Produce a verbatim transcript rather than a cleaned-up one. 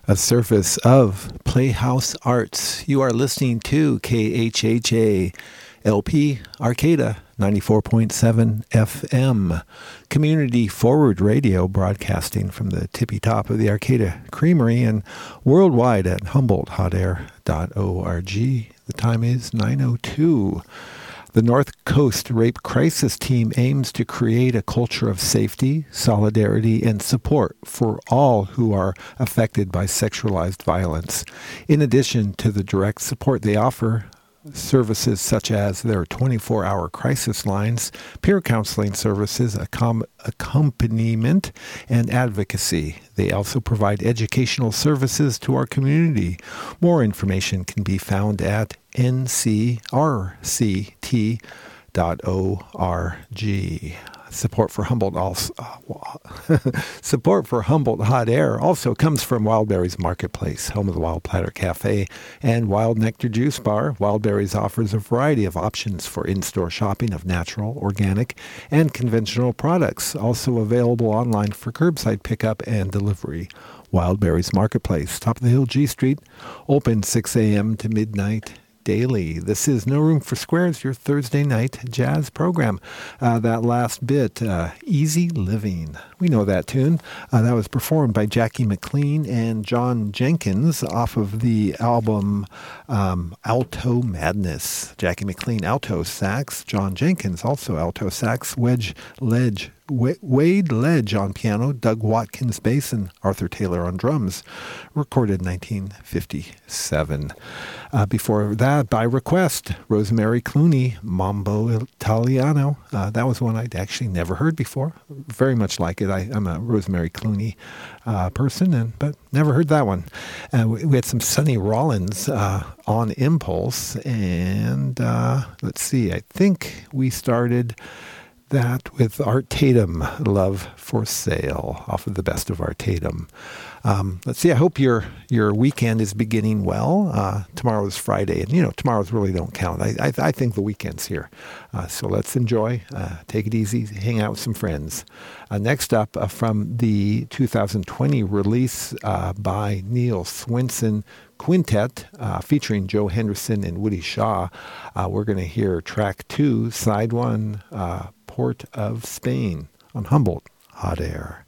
a service of Playhouse Arts. You are listening to K H H A L P Arcata ninety-four point seven F M, community forward radio, broadcasting from the tippy top of the Arcata Creamery and worldwide at humboldt hot air dot org. The time is nine oh two. The North Coast Rape Crisis Team aims to create a culture of safety, solidarity, and support for all who are affected by sexualized violence. In addition to the direct support they offer, services such as their twenty-four hour crisis lines, peer counseling services, accom- accompaniment, and advocacy. They also provide educational services to our community. More information can be found at N C R C T dot org. Support for Humboldt also, uh, support for Humboldt Hot Air also comes from Wildberries Marketplace, home of the Wild Platter Cafe and Wild Nectar Juice Bar. Wildberries offers a variety of options for in-store shopping of natural, organic, and conventional products, also available online for curbside pickup and delivery. Wildberries Marketplace, top of the hill, G Street, open six a.m. to midnight daily. This is No Room for Squares, your Thursday night jazz program. Uh, that last bit, uh, Easy Living. We know that tune. Uh, that was performed by Jackie McLean and John Jenkins off of the album um, Alto Madness. Jackie McLean, alto sax. John Jenkins, also alto sax. Wedge Ledge. Wade Ledge on piano, Doug Watkins bass, and Arthur Taylor on drums. Recorded nineteen fifty-seven. Uh, before that, by request, Rosemary Clooney, Mambo Italiano. Uh, that was one I'd actually never heard before. Very much like it. I, I'm a Rosemary Clooney uh, person, and but never heard that one. Uh, we, we had some Sonny Rollins uh, on Impulse, and uh, let's see, I think we started that with Art Tatum, Love for Sale, off of the best of Art Tatum. Um, let's see, I hope your your weekend is beginning well. Uh, tomorrow is Friday, and, you know, tomorrows really don't count. I I, I think the weekend's here. Uh, so let's enjoy, uh, take it easy, hang out with some friends. Uh, next up, uh, from the two thousand twenty release uh, by Neil Swinson Quintet, uh, featuring Joe Henderson and Woody Shaw, uh, we're going to hear track two, side one, uh, Port of Spain on Humboldt Hot Air.